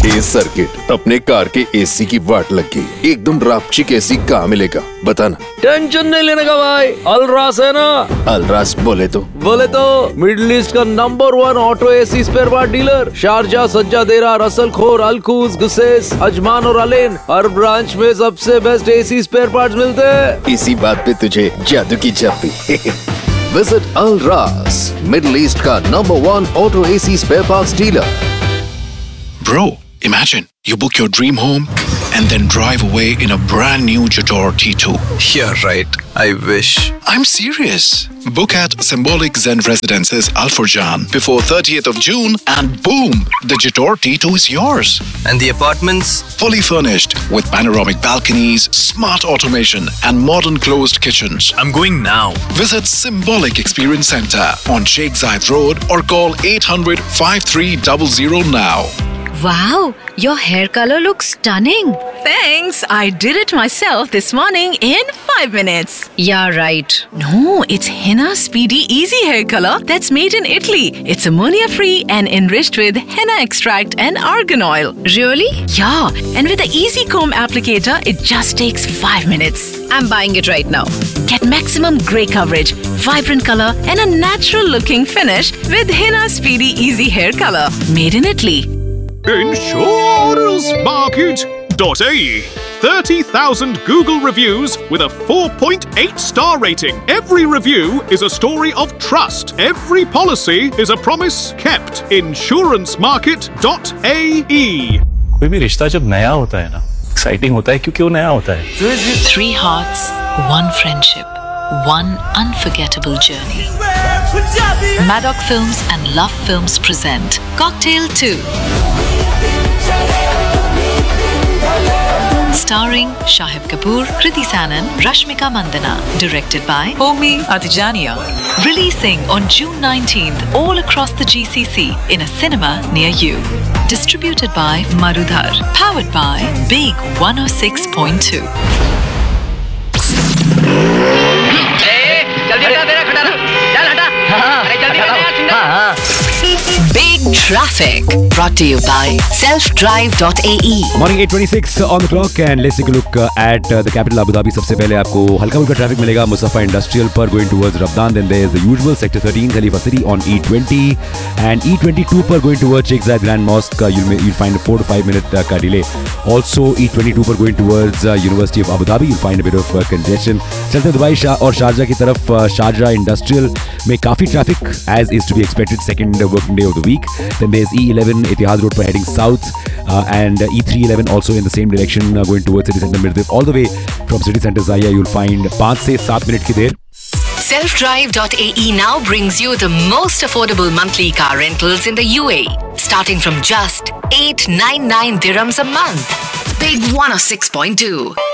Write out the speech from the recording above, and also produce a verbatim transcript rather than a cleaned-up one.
ए circuit अपने car के AC की वाट लग गई। एकदम रापचिक एसी कहाँ मिलेगा बताना। टेंशन नहीं लेने का भाई, अलरास है ना। अलरास बोले तो बोले तो मिडिल ईस्ट का number one auto AC spare part dealer. Sharjah, सज्जादेरा, Russell खोर, अलखूज, गुसेस, अजमान और अलेन, हर ब्रांच में सबसे बेस्ट एसी स्पेयर पार्ट्स मिलते हैं। इसी बात पे तुझे जादू की झप्पी। विजिट अलरास, मिडिल ईस्ट का number one auto AC spare parts dealer. Bro, imagine you book your dream home and then drive away in a brand new Jador T two. Yeah, right. I wish. I'm serious. Book at Symbolic Zen Residences Al Furjan before thirtieth of June and boom, the Jador T two is yours. And the apartments? Fully furnished with panoramic balconies, smart automation and modern closed kitchens. I'm going now. Visit Symbolic Experience Center on Sheikh Zayed Road or call eight hundred, five three zero zero now. Wow, your hair color looks stunning. Thanks. I did it myself this morning in five minutes. Yeah, right. No, it's Henna Speedy Easy Hair Color that's made in Italy. It's ammonia free and enriched with henna extract and argan oil. Really? Yeah, and with the Easy Comb applicator, it just takes five minutes. I'm buying it right now. Get maximum grey coverage, vibrant color, and a natural looking finish with Henna Speedy Easy Hair Color. Made in Italy. Insurance Market dot A E. thirty thousand Google reviews with a four point eight star rating. Every review is a story of trust. Every policy is a promise kept. Insurance Market dot A E. कोई भी रिश्ता जब नया होता है ना, exciting होता है क्योंकि वो नया होता है। Three hearts, one friendship, one unforgettable journey. Maddock Films and Love Films present Cocktail two. Starring Shahid Kapoor, Kriti Sanon, Rashmika Mandana. Directed by Homi Adijania. Releasing on June nineteenth all across the G C C in a cinema near you. Distributed by Marudhar. Powered by Big one oh six point two. Big Traffic brought to you by self drive dot A E. Morning eight twenty-six on the clock and let's take a look uh, at uh, the capital Abu Dhabi. सबसे पहले आपको हल्का फुल्का traffic मिलेगा मुसफ़ा industrial पर going towards Rabdan. Then there is the usual sector thirteen Khalifa City on E twenty and E twenty-two पर going towards Sheikh Zayed Grand Mosque. Uh, you'll you'll find a four to five minute uh, का delay. Also E twenty-two पर going towards uh, University of Abu Dhabi. You'll find a bit of uh, congestion. चलते Dubai Shah और Sharjah की तरफ Sharjah industrial में काफी traffic as is to be expected. Second uh, working day of the week. Then there's E eleven Etihad Road for heading south uh, and uh, E three eleven also in the same direction uh, going towards City Center Mirdip. All the way from City Center Zaya you'll find five से seven minute की देर. self drive dot A E now brings you the most affordable monthly car rentals in the U A E. Starting from just eight hundred ninety-nine dirhams a month. Big one oh six point two.